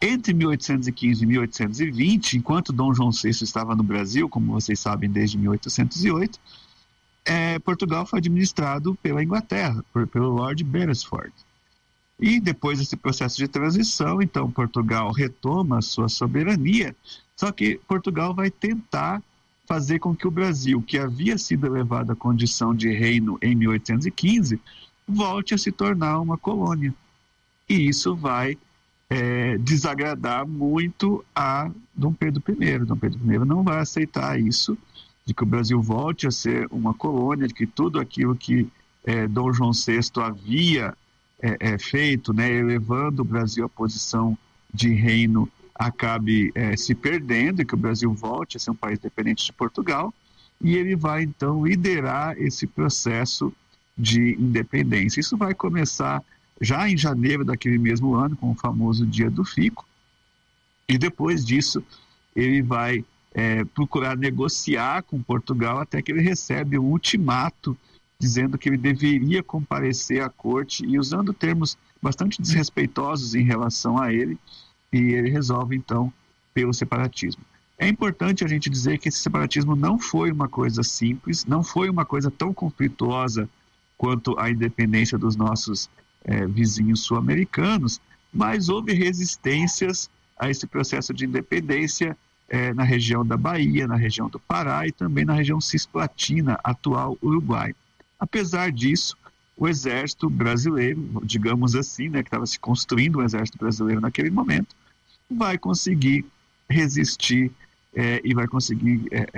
Entre 1815 e 1820, enquanto Dom João VI estava no Brasil, como vocês sabem, desde 1808, Portugal foi administrado pela Inglaterra, pelo Lord Beresford. E depois desse processo de transição, então Portugal retoma a sua soberania, só que Portugal vai tentar fazer com que o Brasil, que havia sido elevado à condição de reino em 1815, volte a se tornar uma colônia. E isso vai desagradar muito a Dom Pedro I. Dom Pedro I não vai aceitar isso, de que o Brasil volte a ser uma colônia, de que tudo aquilo que Dom João VI havia feito, né, elevando o Brasil à posição de reino, acabe se perdendo, e que o Brasil volte a ser um país dependente de Portugal, e ele vai então liderar esse processo de independência. Isso vai começar já em janeiro daquele mesmo ano, com o famoso Dia do Fico, e depois disso ele vai procurar negociar com Portugal até que ele recebe um ultimato dizendo que ele deveria comparecer à corte, e usando termos bastante desrespeitosos em relação a ele, e ele resolve então pelo separatismo. É importante a gente dizer que esse separatismo não foi uma coisa simples, não foi uma coisa tão conflituosa quanto a independência dos nossos vizinhos sul-americanos, mas houve resistências a esse processo de independência na região da Bahia, na região do Pará e também na região cisplatina, atual Uruguai. Apesar disso, o exército brasileiro, digamos assim, né, que estava se construindo um exército brasileiro naquele momento, vai conseguir resistir e vai conseguir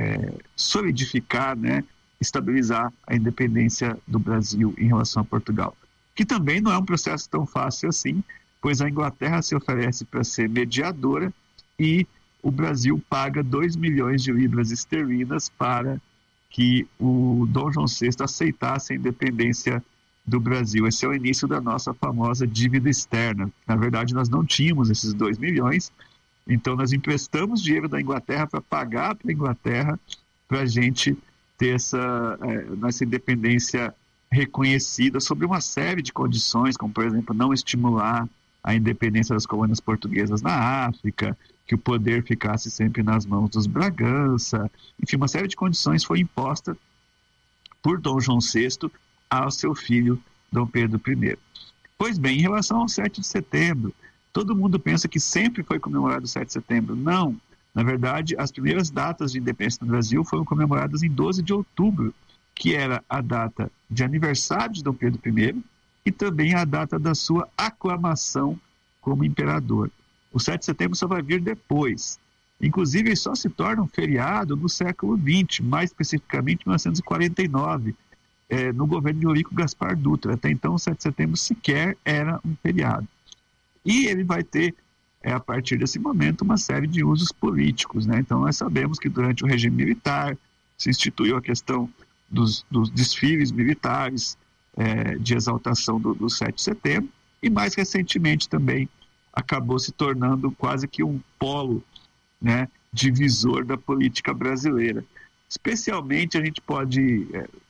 solidificar, né, estabilizar a independência do Brasil em relação a Portugal. Que também não é um processo tão fácil assim, pois a Inglaterra se oferece para ser mediadora e o Brasil paga 2 milhões de libras esterlinas para que o Dom João VI aceitasse a independência do Brasil. Esse é o início da nossa famosa dívida externa. Na verdade, nós não tínhamos esses 2 milhões, então nós emprestamos dinheiro da Inglaterra para pagar para a Inglaterra, para a gente ter essa nossa independência reconhecida sobre uma série de condições, como, por exemplo, não estimular a independência das colônias portuguesas na África, que o poder ficasse sempre nas mãos dos Bragança. Enfim, uma série de condições foi imposta por Dom João VI ao seu filho Dom Pedro I. Pois bem, em relação ao 7 de setembro, todo mundo pensa que sempre foi comemorado o 7 de setembro. Não. Na verdade, as primeiras datas de independência do Brasil foram comemoradas em 12 de outubro, que era a data de aniversário de Dom Pedro I e também a data da sua aclamação como imperador. O 7 de setembro só vai vir depois. Inclusive, ele só se torna um feriado no século XX, mais especificamente em 1949, no governo de Eurico Gaspar Dutra. Até então, o 7 de setembro sequer era um feriado. E ele vai ter, a partir desse momento, uma série de usos políticos, né? Então, nós sabemos que durante o regime militar se instituiu a questão dos desfiles militares de exaltação do 7 de setembro, e mais recentemente também acabou se tornando quase que um polo, né, divisor da política brasileira. Especialmente a gente pode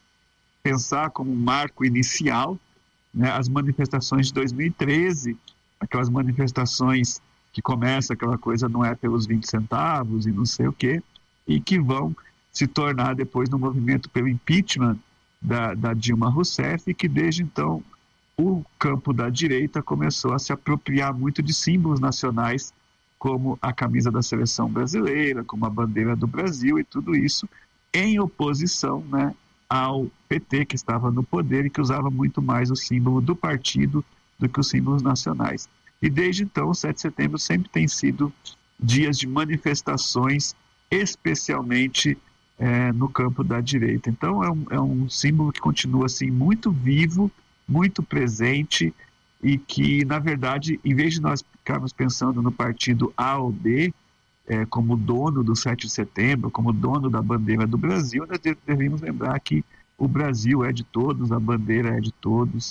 pensar como um marco inicial, né, as manifestações de 2013, aquelas manifestações que começa aquela coisa não é pelos 20 centavos e não sei o quê, e que vão se tornar depois no movimento pelo impeachment da Dilma Rousseff, e que desde então o campo da direita começou a se apropriar muito de símbolos nacionais, como a camisa da seleção brasileira, como a bandeira do Brasil, e tudo isso em oposição, né, ao PT, que estava no poder e que usava muito mais o símbolo do partido do que os símbolos nacionais. E desde então, o 7 de setembro sempre tem sido dias de manifestações, especialmente no campo da direita. Então é um símbolo que continua assim muito vivo, muito presente, e que, na verdade, em vez de nós ficarmos pensando no partido A ou B como dono do 7 de setembro, como dono da bandeira do Brasil, nós devemos lembrar que o Brasil é de todos, a bandeira é de todos.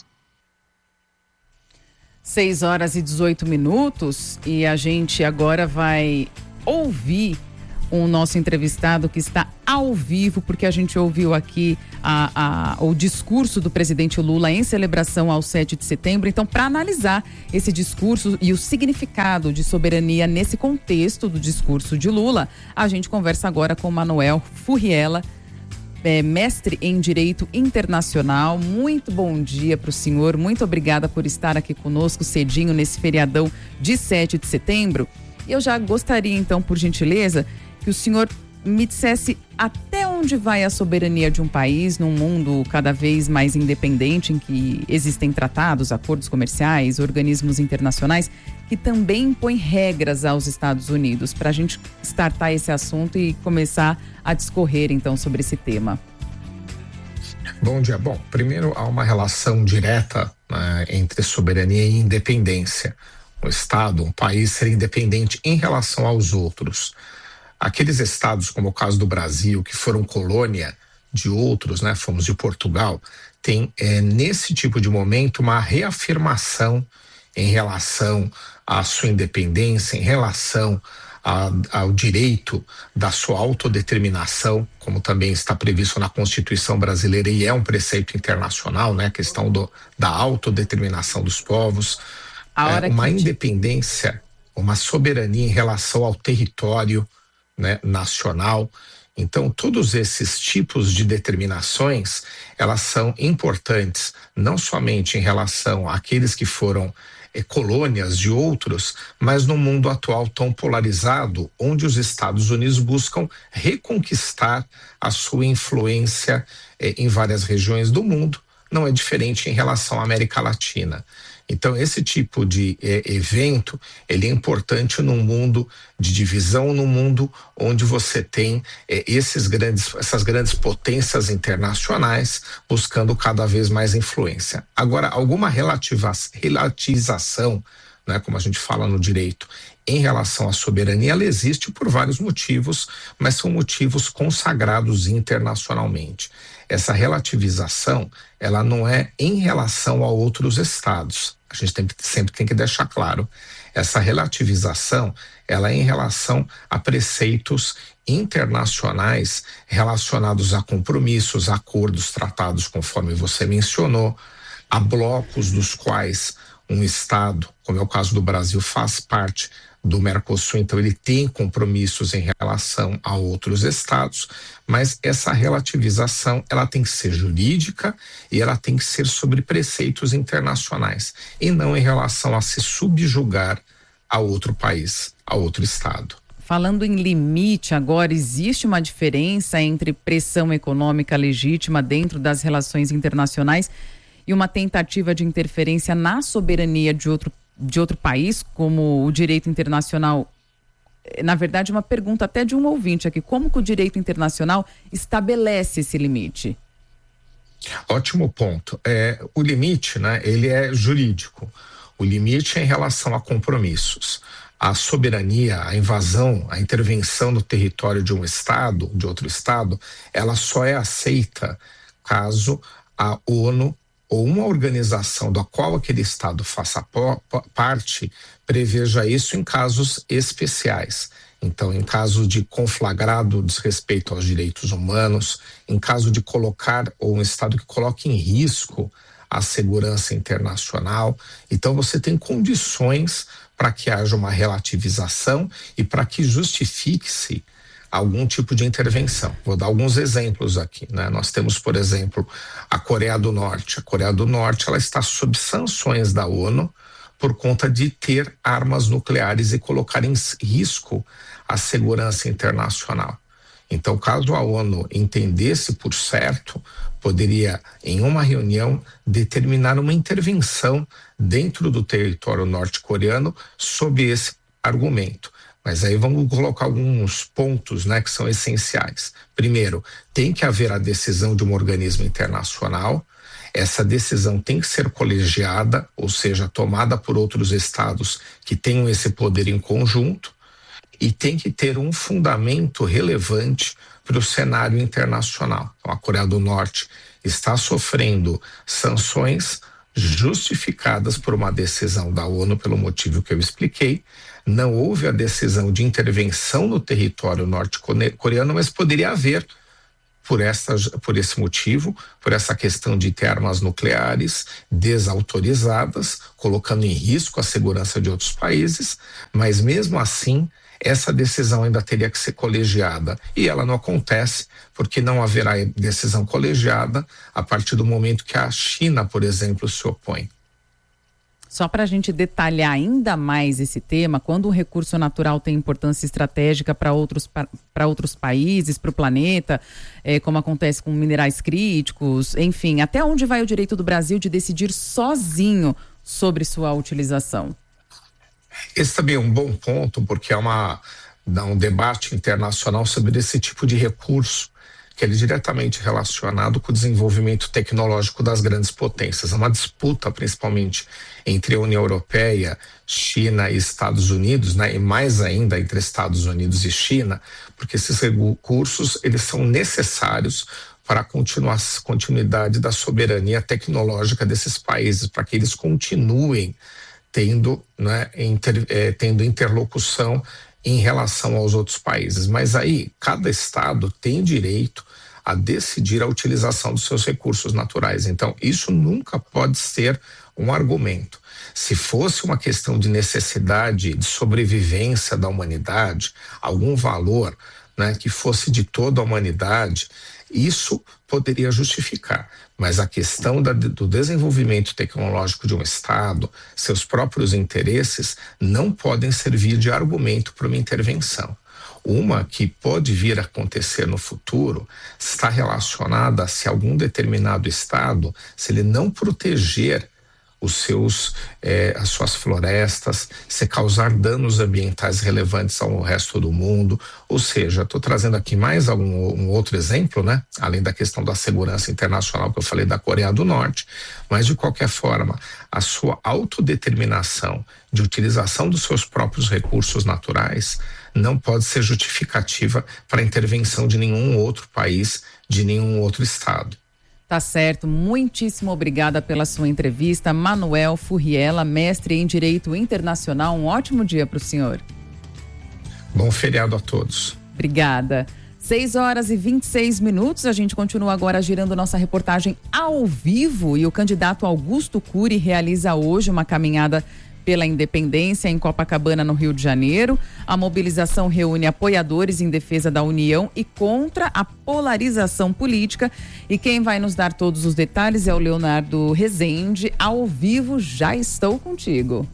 6 horas e 18 minutos, e a gente agora vai ouvir o nosso entrevistado que está ao vivo, porque a gente ouviu aqui o discurso do presidente Lula em celebração ao 7 de setembro. Então, para analisar esse discurso e o significado de soberania nesse contexto do discurso de Lula, a gente conversa agora com Manuel Furriela, mestre em Direito Internacional. Muito bom dia para o senhor, muito obrigada por estar aqui conosco cedinho nesse feriadão de 7 de setembro. Eu já gostaria então, por gentileza, que o senhor me dissesse até onde vai a soberania de um país num mundo cada vez mais independente, em que existem tratados, acordos comerciais, organismos internacionais que também impõem regras aos Estados Unidos, para a gente startar esse assunto e começar a discorrer então sobre esse tema. Bom dia. Bom, primeiro há uma relação direta, né, entre soberania e independência. Um Estado, um país ser independente em relação aos outros. Aqueles estados, como o caso do Brasil, que foram colônia de outros, né, fomos de Portugal, tem nesse tipo de momento uma reafirmação em relação à sua independência, em relação ao direito da sua autodeterminação, como também está previsto na Constituição brasileira e é um preceito internacional, né, a questão da autodeterminação dos povos, uma independência, uma soberania em relação ao território, né, nacional. Então, todos esses tipos de determinações, elas são importantes, não somente em relação àqueles que foram colônias de outros, mas no mundo atual tão polarizado, onde os Estados Unidos buscam reconquistar a sua influência em várias regiões do mundo. Não é diferente em relação à América Latina. Então, esse tipo de evento, ele é importante num mundo de divisão, num mundo onde você tem essas grandes potências internacionais buscando cada vez mais influência. Agora, alguma relativização, né, como a gente fala no direito, em relação à soberania, ela existe por vários motivos, mas são motivos consagrados internacionalmente. Essa relativização, ela não é em relação a outros estados. A gente sempre tem que deixar claro. Essa relativização, ela é em relação a preceitos internacionais relacionados a compromissos, acordos, tratados, conforme você mencionou, a blocos dos quais um estado, como é o caso do Brasil, faz parte do Mercosul, então ele tem compromissos em relação a outros estados, mas essa relativização, ela tem que ser jurídica e ela tem que ser sobre preceitos internacionais e não em relação a se subjugar a outro país, a outro estado. Falando em limite agora, existe uma diferença entre pressão econômica legítima dentro das relações internacionais e uma tentativa de interferência na soberania de outro país, como o direito internacional? Na verdade, uma pergunta até de um ouvinte aqui: como que o direito internacional estabelece esse limite? Ótimo ponto. O limite, né, ele é jurídico. O limite é em relação a compromissos. A soberania, a invasão, a intervenção no território de um estado, de outro estado, ela só é aceita caso a ONU ou uma organização da qual aquele estado faça parte preveja isso em casos especiais. Então, em caso de conflagrado desrespeito aos direitos humanos, em caso de colocar, ou um estado que coloque em risco a segurança internacional. Então, você tem condições para que haja uma relativização e para que justifique-se algum tipo de intervenção. Vou dar alguns exemplos aqui, né? Nós temos, por exemplo, a Coreia do Norte. A Coreia do Norte, ela está sob sanções da ONU por conta de ter armas nucleares e colocar em risco a segurança internacional. Então, caso a ONU entendesse por certo, poderia, em uma reunião, determinar uma intervenção dentro do território norte-coreano sob esse argumento. Mas aí vamos colocar alguns pontos, né, que são essenciais. Primeiro, tem que haver a decisão de um organismo internacional. Essa decisão tem que ser colegiada, ou seja, tomada por outros estados que tenham esse poder em conjunto, e tem que ter um fundamento relevante para o cenário internacional. Então, a Coreia do Norte está sofrendo sanções justificadas por uma decisão da ONU pelo motivo que eu expliquei. Não houve a decisão de intervenção no território norte-coreano, mas poderia haver por esse motivo, por essa questão de ter armas nucleares desautorizadas, colocando em risco a segurança de outros países, mas mesmo assim essa decisão ainda teria que ser colegiada, e ela não acontece porque não haverá decisão colegiada a partir do momento que a China, por exemplo, se opõe. Só para a gente detalhar ainda mais esse tema, quando o recurso natural tem importância estratégica para outros países, para o planeta, como acontece com minerais críticos, enfim, até onde vai o direito do Brasil de decidir sozinho sobre sua utilização? Esse também é um bom ponto, porque dá um debate internacional sobre esse tipo de recurso, que ele é diretamente relacionado com o desenvolvimento tecnológico das grandes potências. É uma disputa, principalmente, entre a União Europeia, China e Estados Unidos, né? E mais ainda entre Estados Unidos e China, porque esses recursos eles são necessários para a continuidade da soberania tecnológica desses países, para que eles continuem tendo interlocução em relação aos outros países. Mas aí, cada estado tem direito a decidir a utilização dos seus recursos naturais. Então, isso nunca pode ser um argumento. Se fosse uma questão de necessidade, de sobrevivência da humanidade, algum valor, né, que fosse de toda a humanidade, isso poderia justificar. Mas a questão do desenvolvimento tecnológico de um Estado, seus próprios interesses, não podem servir de argumento para uma intervenção. Uma que pode vir a acontecer no futuro está relacionada a se algum determinado Estado, se ele não proteger as suas florestas, se causar danos ambientais relevantes ao resto do mundo. Ou seja, estou trazendo aqui mais um outro exemplo, né? Além da questão da segurança internacional que eu falei da Coreia do Norte, mas de qualquer forma, a sua autodeterminação de utilização dos seus próprios recursos naturais não pode ser justificativa para a intervenção de nenhum outro país, de nenhum outro estado. Tá certo, muitíssimo obrigada pela sua entrevista, Manuel Furriela, mestre em Direito Internacional. Um ótimo dia para o senhor. Bom feriado a todos. Obrigada. 6h26, a gente continua agora girando nossa reportagem ao vivo e o candidato Augusto Cury realiza hoje uma caminhada pela independência em Copacabana, no Rio de Janeiro. A mobilização reúne apoiadores em defesa da União e contra a polarização política. E quem vai nos dar todos os detalhes é o Leonardo Rezende. Ao vivo, já estou contigo.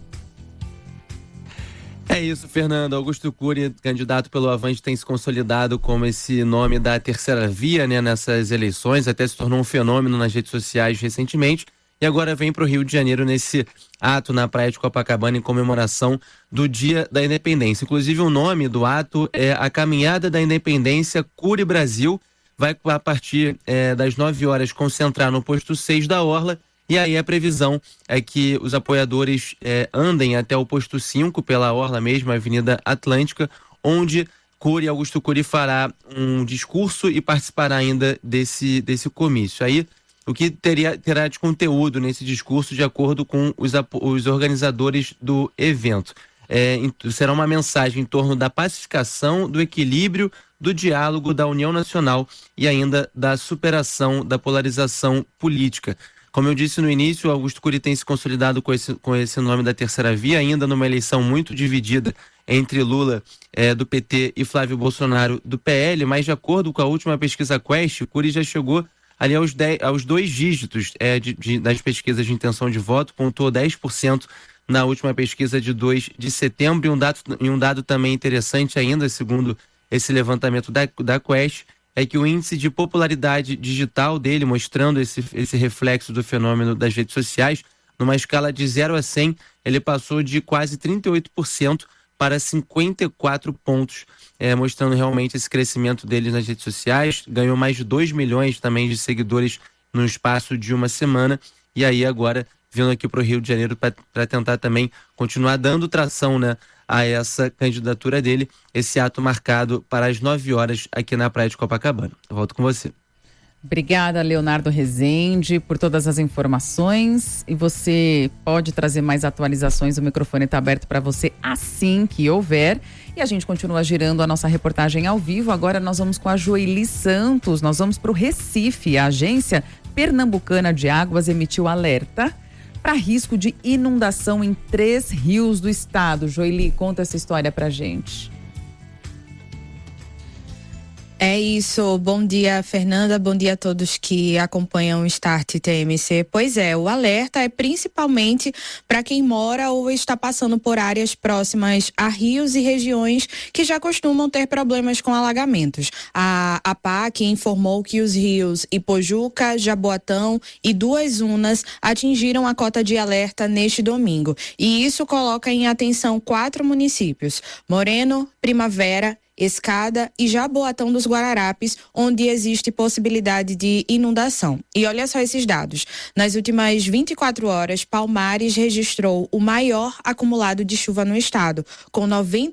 É isso, Fernando. Augusto Cury, candidato pelo Avante, tem se consolidado como esse nome da terceira via, né, nessas eleições. Até se tornou um fenômeno nas redes sociais recentemente. E agora vem para o Rio de Janeiro nesse ato na praia de Copacabana em comemoração do Dia da Independência. Inclusive o nome do ato é a Caminhada da Independência Cury Brasil. Vai a partir das 9 horas concentrar no posto 6 da Orla. E aí a previsão é que os apoiadores andem até o posto 5 pela Orla mesmo, a Avenida Atlântica, onde Augusto Cury fará um discurso e participará ainda desse comício. Aí o que terá de conteúdo nesse discurso, de acordo com os organizadores do evento. Será uma mensagem em torno da pacificação, do equilíbrio, do diálogo, da união nacional e ainda da superação da polarização política. Como eu disse no início, o Augusto Cury tem se consolidado com esse nome da terceira via, ainda numa eleição muito dividida entre Lula do PT e Flávio Bolsonaro do PL, mas de acordo com a última pesquisa Quest, o Cury já chegou ali aos 2 dígitos das pesquisas de intenção de voto, pontuou 10% na última pesquisa de 2 de setembro, e um dado também interessante ainda, segundo esse levantamento da Quest, é que o índice de popularidade digital dele, mostrando esse reflexo do fenômeno das redes sociais, numa escala de 0 a 100, ele passou de quase 38% para 54 pontos, mostrando realmente esse crescimento dele nas redes sociais. Ganhou mais de 2 milhões também de seguidores no espaço de uma semana, e aí agora vindo aqui para o Rio de Janeiro para tentar também continuar dando tração, né, a essa candidatura dele, esse ato marcado para as 9 horas aqui na praia de Copacabana. Eu volto com você. Obrigada, Leonardo Rezende, por todas as informações. E você pode trazer mais atualizações, o microfone está aberto para você assim que houver. E a gente continua girando a nossa reportagem ao vivo. Agora nós vamos com a Joeli Santos, nós vamos para o Recife. A Agência Pernambucana de Águas emitiu alerta para risco de inundação em 3 rios do estado. Joeli, conta essa história para a gente. É isso, bom dia Fernanda, bom dia a todos que acompanham o Start TMC. Pois é, o alerta é principalmente para quem mora ou está passando por áreas próximas a rios e regiões que já costumam ter problemas com alagamentos. A APAC informou que os rios Ipojuca, Jaboatão e Duas Unas atingiram a cota de alerta neste domingo. E isso coloca em atenção 4 municípios: Moreno, Primavera, Escada e Jaboatão dos Guararapes, onde existe possibilidade de inundação. E olha só esses dados. Nas últimas 24 horas, Palmares registrou o maior acumulado de chuva no estado, com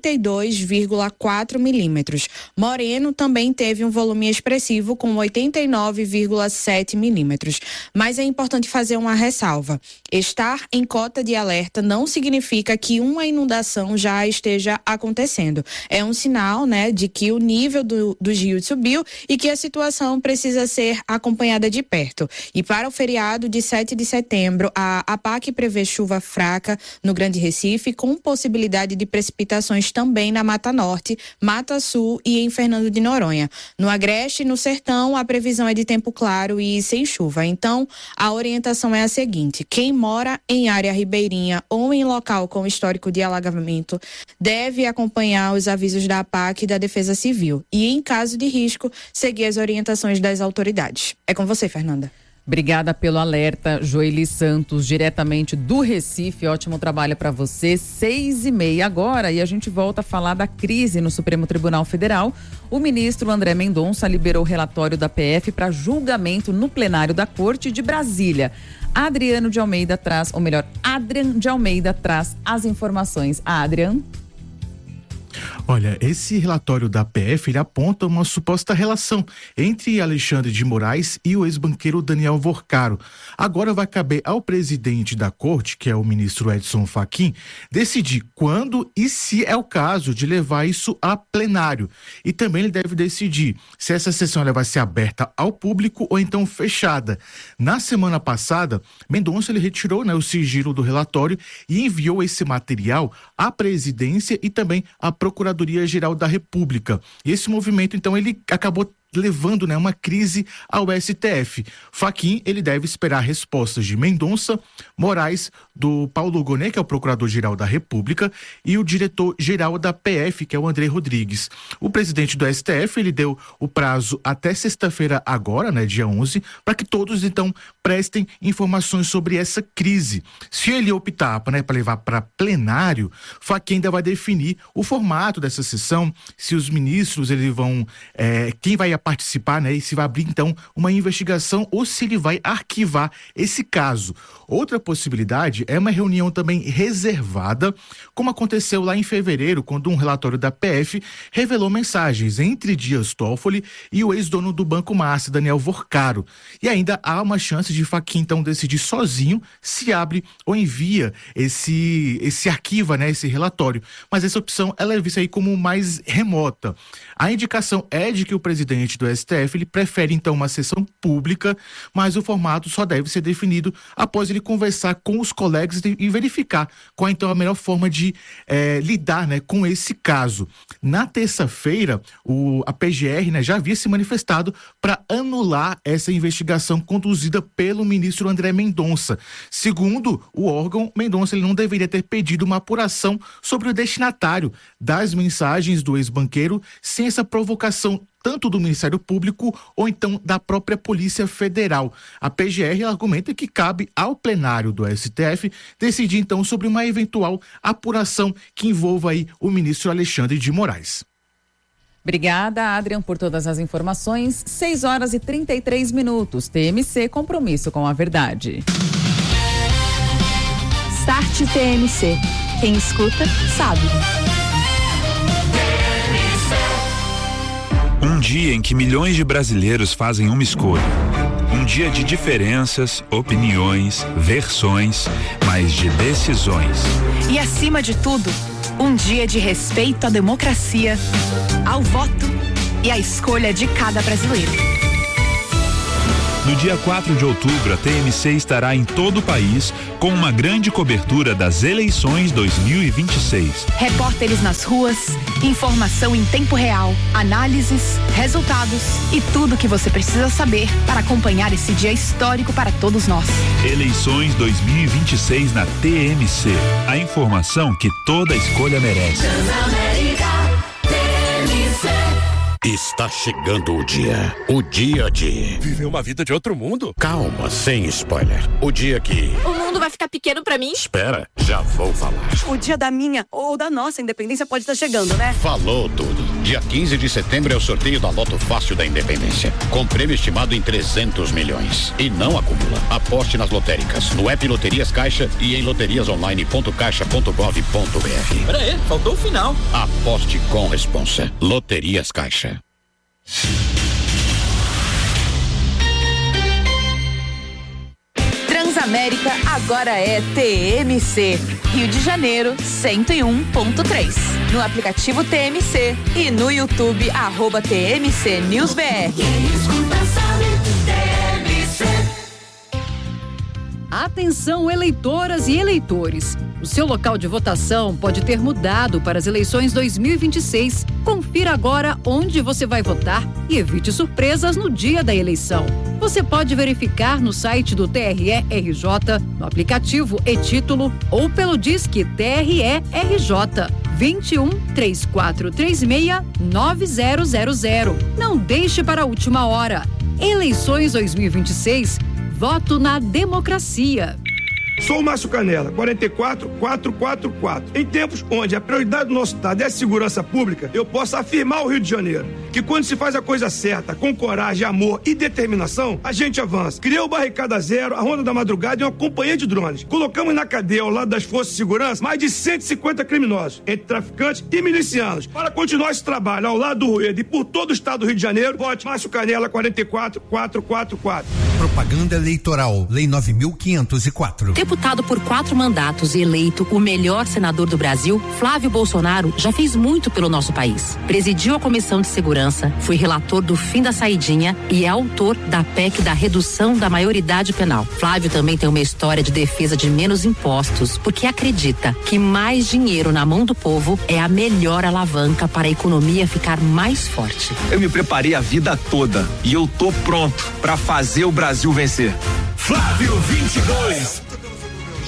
92,4 milímetros. Moreno também teve um volume expressivo, com 89,7 milímetros. Mas é importante fazer uma ressalva. Estar em cota de alerta não significa que uma inundação já esteja acontecendo. É um sinal, de que o nível dos rios subiu e que a situação precisa ser acompanhada de perto. E para o feriado de 7 de setembro, a APAC prevê chuva fraca no Grande Recife, com possibilidade de precipitações também na Mata Norte, Mata Sul e em Fernando de Noronha. No Agreste e no Sertão, a previsão é de tempo claro e sem chuva. Então, a orientação é a seguinte: quem mora em área ribeirinha ou em local com histórico de alagamento deve acompanhar os avisos da APAC e da Defesa Civil e, em caso de risco, seguir as orientações das autoridades. É com você, Fernanda. Obrigada pelo alerta, Joeli Santos, diretamente do Recife. Ótimo trabalho para você. 6h30 agora, e a gente volta a falar da crise no Supremo Tribunal Federal. O ministro André Mendonça liberou o relatório da PF para julgamento no plenário da Corte de Brasília. Adrian de Almeida traz as informações. Adrian. Olha, esse relatório da PF, ele aponta uma suposta relação entre Alexandre de Moraes e o ex-banqueiro Daniel Vorcaro. Agora vai caber ao presidente da corte, que é o ministro Edson Fachin, decidir quando e se é o caso de levar isso a plenário. E também ele deve decidir se essa sessão ela vai ser aberta ao público ou então fechada. Na semana passada, Mendonça ele retirou o sigilo do relatório e enviou esse material à presidência e também à Procuradoria-Geral da República. E esse movimento, então, ele acabou levando uma crise ao STF. Fachin, ele deve esperar respostas de Mendonça, Moraes, do Paulo Gonet, que é o Procurador-Geral da República, e o diretor-geral da PF, que é o André Rodrigues. O presidente do STF, ele deu o prazo até sexta-feira agora, dia 11, para que todos, então, prestem informações sobre essa crise. Se ele optar para levar para plenário, Fachin ainda vai definir o formato dessa sessão, se os ministros, eles vão, quem vai participar, e se vai abrir então uma investigação ou se ele vai arquivar esse caso. Outra possibilidade é uma reunião também reservada, como aconteceu lá em fevereiro, quando um relatório da PF revelou mensagens entre Dias Toffoli e o ex-dono do Banco Master, Daniel Vorcaro. E ainda há uma chance de Fachin então decidir sozinho se abre ou envia esse arquiva, esse relatório. Mas essa opção ela é vista aí como mais remota. A indicação é de que o presidente do STF, ele prefere então uma sessão pública, mas o formato só deve ser definido após ele conversar com os colegas e verificar qual então a melhor forma de lidar com esse caso. Na terça-feira, a PGR já havia se manifestado para anular essa investigação conduzida pelo ministro André Mendonça. Segundo o órgão, Mendonça ele não deveria ter pedido uma apuração sobre o destinatário das mensagens do ex-banqueiro sem essa provocação tanto do Ministério Público ou então da própria Polícia Federal. A PGR argumenta que cabe ao plenário do STF decidir então sobre uma eventual apuração que envolva aí o ministro Alexandre de Moraes. Obrigada, Adrian, por todas as informações. 6h33. TMC, compromisso com a verdade. Start TMC. Quem escuta, sabe. Um dia em que milhões de brasileiros fazem uma escolha. Um dia de diferenças, opiniões, versões, mas de decisões. E acima de tudo, um dia de respeito à democracia, ao voto e à escolha de cada brasileiro. No dia 4 de outubro, a TMC estará em todo o país com uma grande cobertura das eleições 2026. Repórteres nas ruas, informação em tempo real, análises, resultados e tudo o que você precisa saber para acompanhar esse dia histórico para todos nós. Eleições 2026 na TMC. A informação que toda escolha merece. Está chegando o dia de viver uma vida de outro mundo. Calma, sem spoiler. O dia que o mundo vai ficar pequeno pra mim? Espera, já vou falar. O dia da minha ou da nossa independência pode estar chegando, né? Falou tudo. Dia 15 de setembro é o sorteio da Loto Fácil da Independência, com prêmio estimado em 300 milhões. E não acumula. Aposte nas lotéricas, no app Loterias Caixa e em loteriasonline.caixa.gov.br. Pera aí, faltou o final. Aposte com responsa. Loterias Caixa. Transamérica agora é TMC. Rio de Janeiro 101.3. No aplicativo TMC e no YouTube @TMC News BR. Atenção, eleitoras e eleitores. O seu local de votação pode ter mudado para as eleições 2026. Confira agora onde você vai votar e evite surpresas no dia da eleição. Você pode verificar no site do TRE-RJ, no aplicativo e-Título ou pelo Disque TRE-RJ 21 3436 9000. Não deixe para a última hora. Eleições 2026. Voto na democracia. Sou o Márcio Canela, 44444. Em tempos onde a prioridade do nosso estado é a segurança pública, eu posso afirmar ao Rio de Janeiro que quando se faz a coisa certa, com coragem, amor e determinação, a gente avança. Criou o Barricada Zero, a Ronda da Madrugada e uma companhia de drones. Colocamos na cadeia, ao lado das forças de segurança, mais de 150 criminosos, entre traficantes e milicianos. Para continuar esse trabalho ao lado do Rueda e por todo o estado do Rio de Janeiro, vote Márcio Canela, 44444. Propaganda eleitoral, Lei 9.504. Deputado por 4 mandatos e eleito o melhor senador do Brasil, Flávio Bolsonaro já fez muito pelo nosso país. Presidiu a Comissão de Segurança, foi relator do fim da saidinha e é autor da PEC da redução da maioridade penal. Flávio também tem uma história de defesa de menos impostos, porque acredita que mais dinheiro na mão do povo é a melhor alavanca para a economia ficar mais forte. Eu me preparei a vida toda e eu tô pronto para fazer o Brasil vencer. Flávio 22.